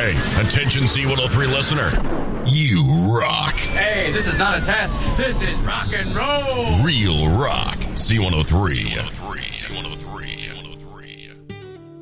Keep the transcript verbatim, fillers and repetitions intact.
Hey, attention C one oh three listener. You rock. Hey, this is not a test. This is rock and roll. Real rock. C one oh three. C one oh three. C one oh three.